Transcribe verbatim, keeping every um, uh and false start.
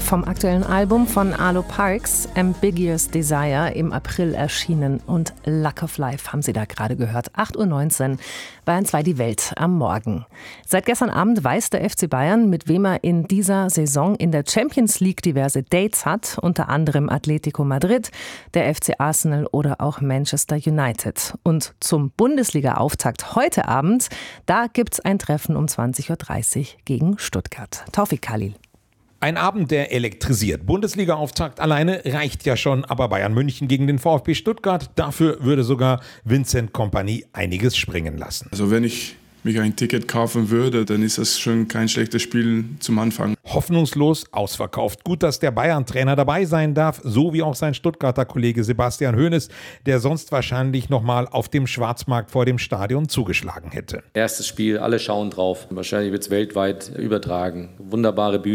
vom aktuellen Album von Arlo Parks, Ambiguous Desire, im April erschienen, und Luck of Life haben Sie da gerade gehört. acht Uhr neunzehn, Bayern zwei, die Welt am Morgen. Seit gestern Abend weiß der F C Bayern, mit wem er in dieser Saison in der Champions League diverse Dates hat, unter anderem Atletico Madrid, der F C Arsenal oder auch Manchester United. Und zum Bundesliga-Auftakt heute Abend, da gibt's ein Treffen um zwanzig Uhr dreißig gegen Stuttgart. Taufik Khalil. Ein Abend, der elektrisiert. Bundesliga-Auftakt alleine reicht ja schon, aber Bayern München gegen den VfB Stuttgart, dafür würde sogar Vincent Kompany einiges springen lassen. Also wenn ich mich ein Ticket kaufen würde, dann ist das schon kein schlechtes Spiel zum Anfang. Hoffnungslos ausverkauft. Gut, dass der Bayern-Trainer dabei sein darf, so wie auch sein Stuttgarter Kollege Sebastian Hoeneß, der sonst wahrscheinlich nochmal auf dem Schwarzmarkt vor dem Stadion zugeschlagen hätte. Erstes Spiel, alle schauen drauf. Wahrscheinlich wird es weltweit übertragen. Wunderbare Bühne.